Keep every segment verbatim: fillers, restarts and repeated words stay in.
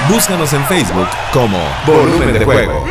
Búscanos en Facebook como Volumen de Juego.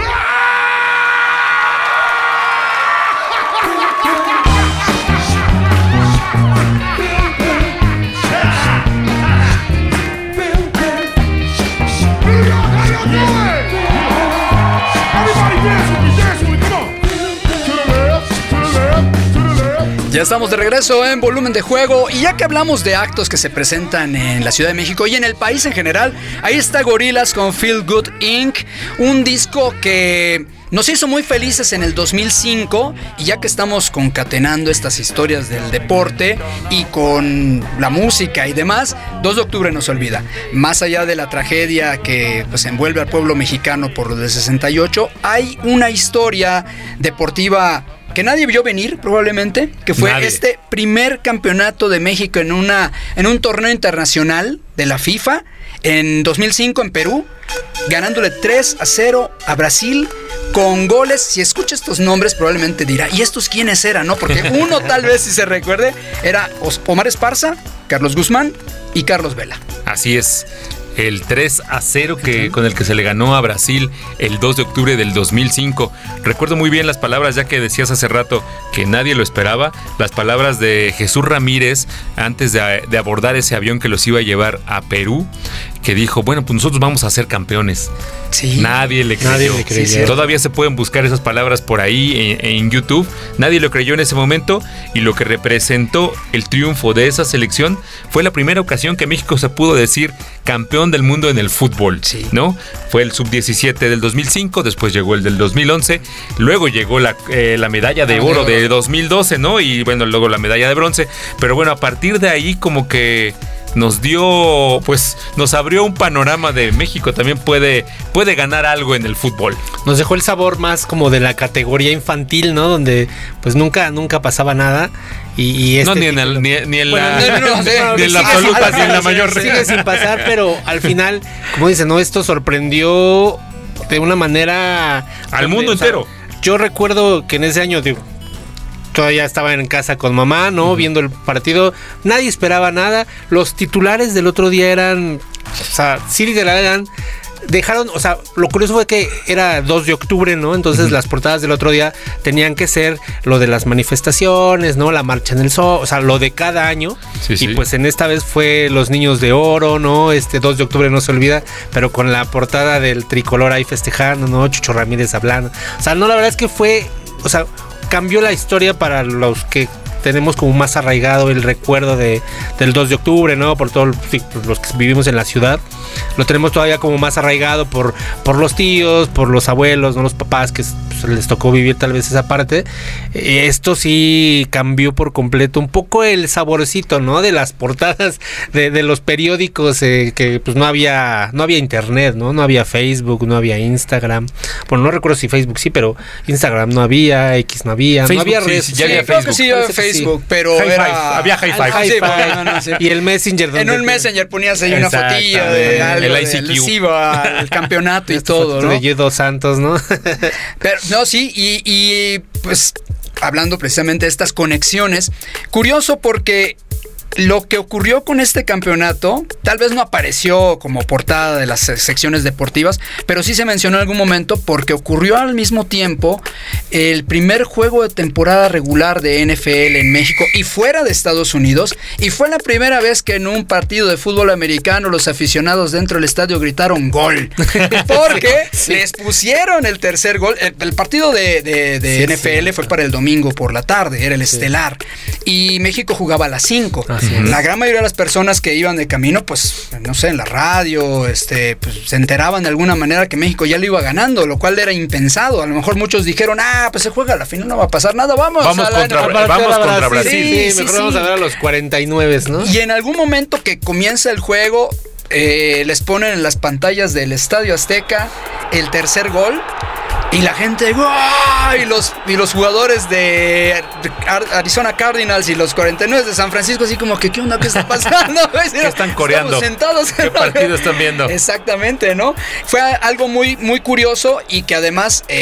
Ya estamos de regreso en Volumen de Juego, y ya que hablamos de actos que se presentan en la Ciudad de México y en el país en general, ahí está Gorillaz con Feel Good incorporated, un disco que nos hizo muy felices en el dos mil cinco, y ya que estamos concatenando estas historias del deporte y con la música y demás, dos de octubre no se olvida. Más allá de la tragedia que pues envuelve al pueblo mexicano por lo del sesenta y ocho, hay una historia deportiva que nadie vio venir, probablemente, que fue nadie. Este primer campeonato de México en una en un torneo internacional de la FIFA en dos mil cinco en Perú, ganándole tres a cero a Brasil con goles. Si escucha estos nombres probablemente dirá, ¿y estos quiénes eran? ¿No? Porque uno tal vez, si se recuerde, era Omar Esparza, Carlos Guzmán y Carlos Vela. Así es. El tres a cero que, con el que se le ganó a Brasil el dos de octubre del dos mil cinco. Recuerdo muy bien las palabras, ya que decías hace rato que nadie lo esperaba, las palabras de Jesús Ramírez antes de, de abordar ese avión que los iba a llevar a Perú, que dijo, bueno, pues nosotros vamos a ser campeones. Sí. Nadie le creyó. Nadie le creyó. Sí, todavía se pueden buscar esas palabras por ahí en, en YouTube. Nadie lo creyó en ese momento, y lo que representó el triunfo de esa selección fue la primera ocasión que México se pudo decir campeón del mundo en el fútbol, sí. ¿no? Fue el sub diecisiete del dos mil cinco, después llegó el del dos mil once, luego llegó la, eh, la medalla de oro de dos mil doce, ¿no? Y bueno, luego la medalla de bronce. Pero bueno, a partir de ahí como que nos dio, pues nos abrió un panorama de México también puede, puede ganar algo en el fútbol. Nos dejó el sabor más como de la categoría infantil, ¿no? Donde pues nunca, nunca pasaba nada. Y, y este no, ni en, el, ni, ni en bueno, la, no, no, no, ni en la absoluta, ni en la mayor. Sigue sin pasar, pero al final, como dicen, ¿no? Esto sorprendió de una manera al mundo o sea, entero. Yo recuerdo que en ese año, digo, todavía estaba en casa con mamá, ¿no? Uh-huh. Viendo el partido. Nadie esperaba nada. Los titulares del otro día eran, o sea, Siri de la eran, dejaron, o sea, lo curioso fue que era dos de octubre, ¿no? Entonces uh-huh. las portadas del otro día tenían que ser lo de las manifestaciones, ¿no? La marcha en el sol, o sea, lo de cada año. Sí, y sí. pues en esta vez fue los niños de oro, ¿no? Este dos de octubre no se olvida, pero con la portada del tricolor ahí festejando, ¿no? Chucho Ramírez hablando. O sea, no, la verdad es que fue, o sea, cambió la historia para los que tenemos como más arraigado el recuerdo de, del dos de octubre, ¿no? Por todos los que vivimos en la ciudad. Lo tenemos todavía como más arraigado por, por los tíos, por los abuelos, ¿no? Los papás que pues, les tocó vivir tal vez esa parte. Esto sí cambió por completo un poco el saborcito, ¿no? De las portadas de, de los periódicos, eh, que pues no había, no había internet, ¿no? No había Facebook, no había Instagram. Bueno, no recuerdo si Facebook sí, pero Instagram no había, X no había. Facebook, no había sí, redes. Sí, ya había sí, Facebook. Creo que sí había Facebook, sí. Pero high era... five. Había High Five. High sí, five. no, no, sí. Y el Messenger. Donde en un Messenger ponías ahí una fotilla de algo, el I C Q. del SIVA, el campeonato y todo, ¿no? De Yedo Santos, ¿no? Pero, no, sí, y, y pues hablando precisamente de estas conexiones, curioso porque lo que ocurrió con este campeonato tal vez no apareció como portada de las secciones deportivas, pero sí se mencionó en algún momento porque ocurrió al mismo tiempo el primer juego de temporada regular de N F L en México y fuera de Estados Unidos, y fue la primera vez que en un partido de fútbol americano los aficionados dentro del estadio gritaron gol, porque sí, sí. les pusieron el tercer gol. El, el partido de, de, de sí, N F L sí. fue para el domingo por la tarde, era el sí. estelar, y México jugaba a las cinco. Ah, sí. La gran mayoría de las personas que iban de camino, pues, no sé, en la radio, este, pues, se enteraban de alguna manera que México ya lo iba ganando, lo cual era impensado. A lo mejor muchos dijeron, ah, pues se juega a la final, no va a pasar nada, vamos, vamos, a la, no, contra, vamos, vamos contra Brasil. Sí, sí, mejor sí, vamos sí. a ver a los cuarenta y nueve, ¿no? Y en algún momento que comienza el juego, eh, les ponen en las pantallas del Estadio Azteca el tercer gol. Y la gente, ¡wow! Y los, y los jugadores de Arizona Cardinals y los cuarenta y nueve de San Francisco, así como que, ¿qué onda? ¿Qué está pasando? ¿Qué están coreando? Sentados. ¿Qué partido están viendo? Exactamente, ¿no? Fue algo muy, muy curioso y que además... Eh,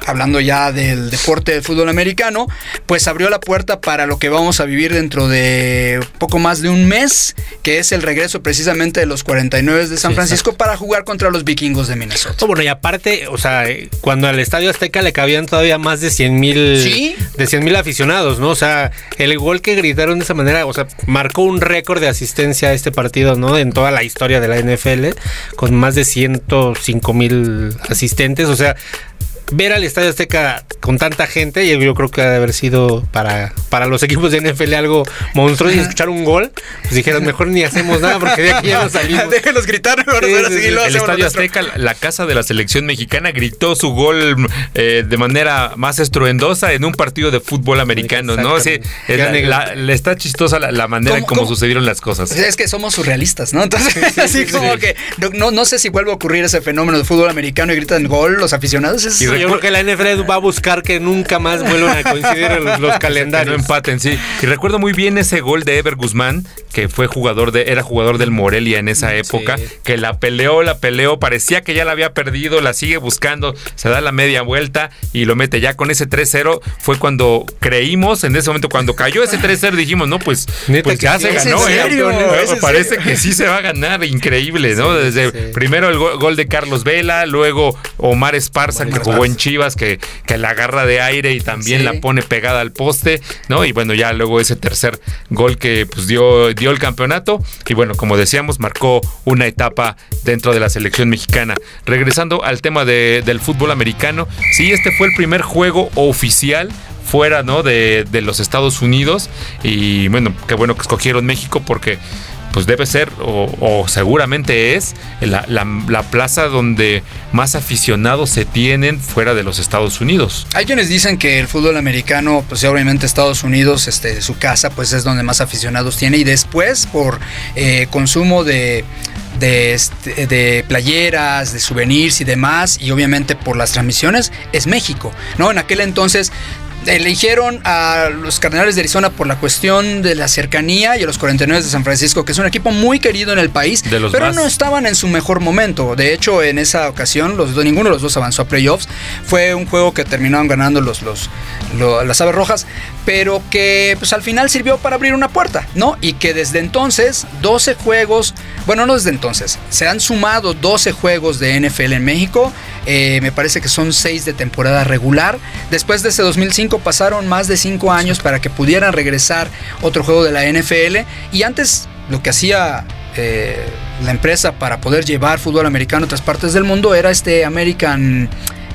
hablando ya del deporte del fútbol americano, pues abrió la puerta para lo que vamos a vivir dentro de poco más de un mes, que es el regreso precisamente de los cuarenta y nueve de San Sí, Francisco exacto. para jugar contra los vikingos de Minnesota. Oh, bueno, y aparte, o sea, cuando al Estadio Azteca le cabían todavía más de cien mil ¿Sí? de cien mil aficionados, ¿no? O sea, el gol que gritaron de esa manera, o sea, marcó un récord de asistencia a este partido, ¿no? En toda la historia de la N F L, con más de ciento cinco mil asistentes, o sea, ver al Estadio Azteca con tanta gente, y yo creo que ha de haber sido para, para los equipos de N F L algo monstruoso, y escuchar un gol, pues dijeron, mejor ni hacemos nada porque de aquí ya no salimos. Déjenos gritar, ahora Sí, ahora sí, sí sí. lo El hacemos Estadio nuestro. Azteca, la casa de la selección mexicana, gritó su gol eh, de manera más estruendosa en un partido de fútbol americano, ¿no? Sí, es la- la- le está chistosa la, la manera en ¿Cómo- cómo cómo? sucedieron las cosas. Es que somos surrealistas, ¿no? Entonces, así como que no, no, no sé si vuelve a ocurrir ese fenómeno de fútbol americano y gritan gol los aficionados. Es, Y Yo creo que la N F L va a buscar que nunca más vuelvan a coincidir en los, los Que calendarios. no empaten, sí. Y recuerdo muy bien ese gol de Ever Guzmán, que fue jugador de, era jugador del Morelia en esa época, Sí. que la peleó, la peleó, parecía que ya la había perdido, la sigue buscando, se da la media vuelta y lo mete. Ya con ese tres cero fue cuando creímos, en ese momento, cuando cayó ese tres cero, dijimos, no, pues, Neta pues que ya sí. se ¿Es ganó, en ¿eh? serio? ¿Es en Parece serio? que sí se va a ganar, increíble, ¿no? Sí, Desde sí. primero el gol, gol de Carlos Vela, luego Omar Esparza, Omar que jugó en Esparza. Chivas, que, que la agarra de aire y también Sí. la pone pegada al poste, ¿no? Y bueno, ya luego ese tercer gol que pues dio, dio el campeonato y bueno, como decíamos, marcó una etapa dentro de la selección mexicana. Regresando al tema de, del fútbol americano, sí, este fue el primer juego oficial fuera, ¿no? de, de los Estados Unidos y bueno, qué bueno que escogieron México porque pues debe ser o, o seguramente es la, la, la plaza donde más aficionados se tienen fuera de los Estados Unidos. Hay quienes dicen que el fútbol americano, pues obviamente Estados Unidos, este, su casa, pues es donde más aficionados tiene y después por eh, consumo de, de, este, de playeras, de souvenirs y demás, y obviamente por las transmisiones, es México, ¿no? En aquel entonces eligieron a los Cardenales de Arizona por la cuestión de la cercanía y a los cuarenta y nueve de San Francisco, que es un equipo muy querido en el país, De los pero más. no estaban en su mejor momento. De hecho, en esa ocasión, los dos, ninguno de los dos avanzó a playoffs. Fue un juego que terminaron ganando los, los, lo- las Aves Rojas, pero que pues al final sirvió para abrir una puerta, ¿no? Y que desde entonces, doce juegos, bueno, no desde entonces, se han sumado doce juegos de N F L en México. Eh, me parece que son seis de temporada regular. Después de ese dos mil cinco pasaron más de cinco años para que pudieran regresar otro juego de la N F L. Y antes lo que hacía eh, la empresa para poder llevar fútbol americano a otras partes del mundo era este American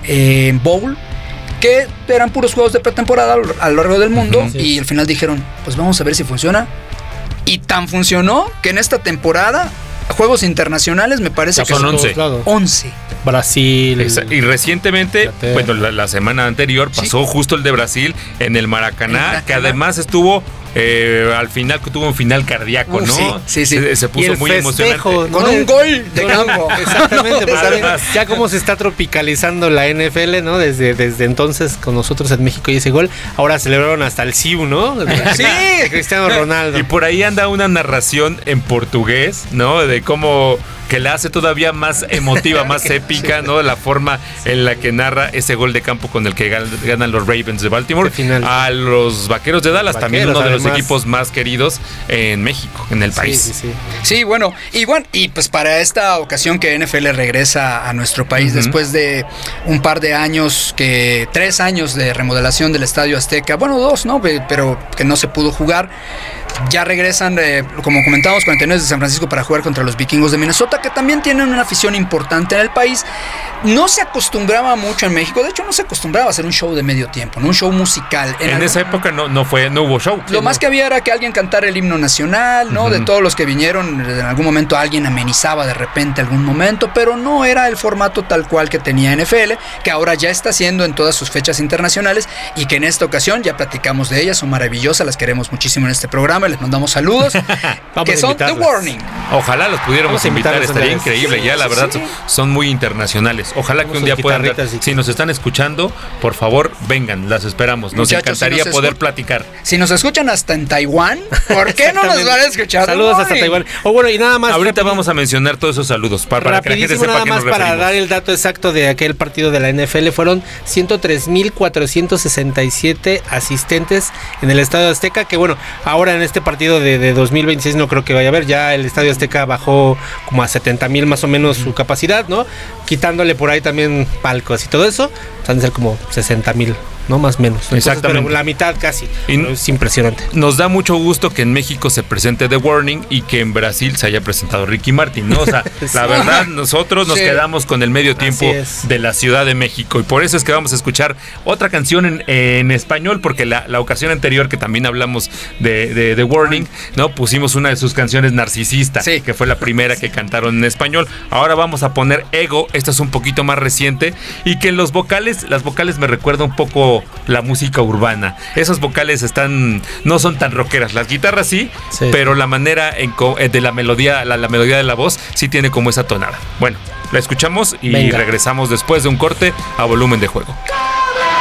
eh, Bowl, que eran puros juegos de pretemporada a lo largo del mundo. Ujú. Y al final dijeron, pues vamos a ver si funciona. Y tan funcionó que en esta temporada, juegos internacionales me parece Ya que son son once. once. Brasil. Exa- Y recientemente, Inglaterra. bueno, la, la semana anterior pasó justo el de Brasil en el Maracaná, El Maracaná. que además estuvo eh, al final, que tuvo un final cardíaco, Uf, ¿no? sí, sí, sí. Se, se Y puso el muy festejo, emocionante. ¿no? Con un gol de campo. Exactamente, pues, Además. ya como se está tropicalizando la N F L, ¿no? Desde, desde entonces con nosotros en México y ese gol, ahora celebraron hasta el S I U, ¿no? Sí. De Cristiano Ronaldo. Y por ahí anda una narración en portugués, ¿no? De cómo que la hace todavía más emotiva, más épica, ¿no? La forma en la que narra ese gol de campo con el que gan- ganan los Ravens de Baltimore Qué final. a los Vaqueros de Dallas, también Vaqueros, uno de los además. equipos más queridos en México, en el Sí, país. sí, sí. Sí, bueno, y bueno, y pues para esta ocasión que N F L regresa a nuestro país Ujú. después de un par de años, que tres años de remodelación del Estadio Azteca, bueno, dos, ¿no? Pe- Pero que no se pudo jugar. Ya regresan, eh, como comentamos, cuarenta y nueve de San Francisco para jugar contra los Vikingos de Minnesota, que también tienen una afición importante en el país. No se acostumbraba mucho en México, de hecho no se acostumbraba a hacer un show de medio tiempo, ¿no? Un show musical. En algo- esa época no, no fue, no hubo show. Lo más que había era que alguien cantara el himno nacional, ¿no? Ujú. De todos los que vinieron, en algún momento alguien amenizaba de repente algún momento, pero no era el formato tal cual que tenía N F L, que ahora ya está haciendo en todas sus fechas internacionales y que en esta ocasión ya platicamos de ellas, son maravillosas, las queremos muchísimo en este programa. Esteban, les mandamos saludos, que son The Warning. Ojalá los pudiéramos invitar, estaría increíble, sí, ya la sí, verdad sí. son muy internacionales. Ojalá que un día puedan dar, si nos están escuchando, por favor, vengan, las esperamos. Nos Muchachos, encantaría si nos poder platicar. Si nos escuchan hasta en Taiwán, ¿por qué no nos van a escuchar? Saludos hasta Taiwán. O bueno, y nada más. Ahorita vamos a mencionar todos esos saludos para, para que la gente sepa nada que más nos para referimos. dar el dato exacto de aquel partido de la N F L, fueron ciento tres mil cuatrocientos sesenta y siete asistentes en el Estadio Azteca, que bueno, ahora en este partido de, de dos mil veintiséis no creo que vaya a haber, ya el Estadio Azteca bajó como a setenta mil más o menos su capacidad, ¿no? Quitándole por ahí también palcos y todo eso, van a ser como sesenta mil. No, más o menos. Entonces, exactamente. Pero la mitad casi. Y es impresionante. Nos da mucho gusto que en México se presente The Warning y que en Brasil se haya presentado Ricky Martin, ¿no? O sea, sí. La verdad, nosotros nos sí. quedamos con el medio tiempo de la Ciudad de México. Y por eso es que vamos a escuchar otra canción en, en español, porque la, la ocasión anterior que también hablamos de, de The Warning, ¿no? Pusimos una de sus canciones, Narcisista, sí. que fue la primera que cantaron en español. Ahora vamos a poner Ego, esta es un poquito más reciente, y que en los vocales, las vocales me recuerdan un poco la música urbana. Esas vocales están, no son tan rockeras. Las guitarras sí, sí. pero la manera en co- de la melodía, la, la melodía de la voz sí tiene como esa tonada. Bueno, la escuchamos y Venga. regresamos después de un corte a Volumen de Juego.